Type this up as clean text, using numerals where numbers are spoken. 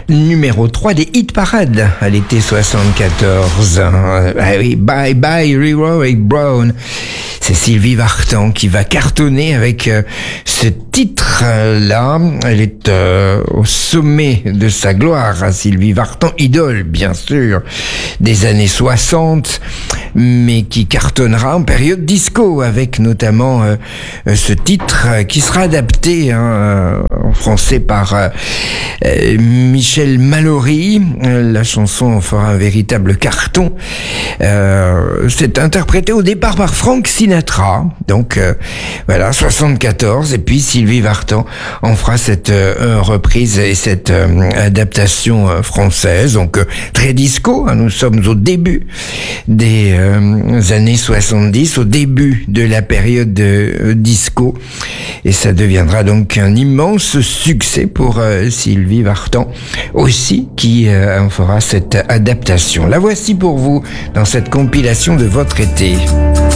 numéro 3 des hit parades à l'été 74. Ah oui, Bye Bye Leroy Brown. C'est Sylvie Vartan qui va cartonner avec ce titre-là. Elle est au sommet de sa gloire, hein, Sylvie Vartan, idole bien sûr des années 60, mais qui cartonnera en période disco avec notamment ce titre qui sera adapté en français par Michel Mallory. La chanson fera un véritable carton. C'est interprété au départ par Frank Sinatra, donc voilà, 74, et puis Sylvie Vartan en fera cette reprise et cette adaptation française, donc très disco, hein, nous sommes au début des années 70, au début de la période disco, et ça deviendra donc un immense succès pour Sylvie Vartan aussi, qui en fera cette adaptation. La voici pour vous dans cette compilation de votre été.